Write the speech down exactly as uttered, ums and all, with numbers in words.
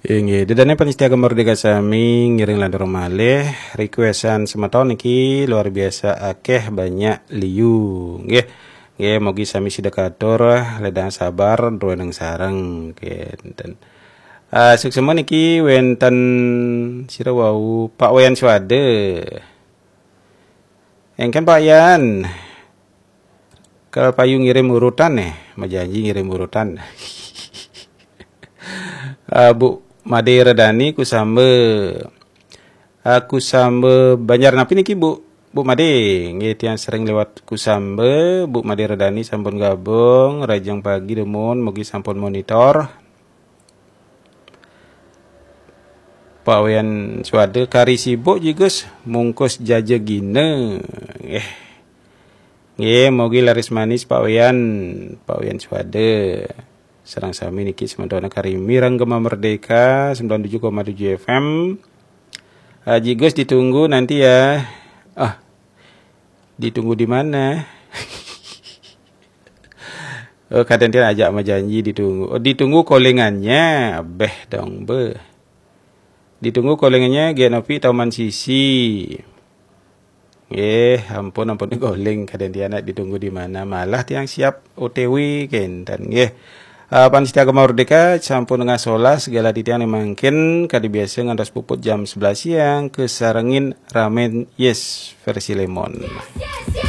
Inggih, dedane panitia Merdeka sami ngiring landur malih requestan semeton niki luar biasa akeh banyak liu. Nggih. Nggih mugi sami sidekatur ledang sabar ruweneng sareng kenten. Ah suksema niki wenten sira wau Pak Wayan Swade. Engken Pak Yan. Kalau payu ngirim urutan nih, majanji ngirim urutan. uh, Bu Made Redani ku sambe aku sambe Banjar Napi niki Bu Bu Made nggih tiang sering lewat ku sambe Bu Made Redani sampun gabung rajang pagi demun mugi sampun monitor Pak Wayan Swade kari sibuk juga mungkus jaja gine nggih nggih mugi laris manis Pak Wayan Pak Wayan Swade serang sami niki sementara kari Mirang Gema Merdeka sembilan puluh tujuh koma tujuh F M. Haji Gus ditunggu nanti ya. Ah. Ditunggu di mana? Oh, kadang dia ajak sama janji ditunggu. Oh, ditunggu callingannya. Beh dong, be. Ditunggu callingannya Genovi Tauman Sisi. Eh, ampun ampun calling kadang dia nak ditunggu di mana? Malah tiang siap O T W kenten nggih. Uh, Panitia Merdeka sampun ngasola segala titian mangkin kadi biasa ngantos puput jam sebelas siang kesarengin ramen yes versi lemon. Yes, yes, yes.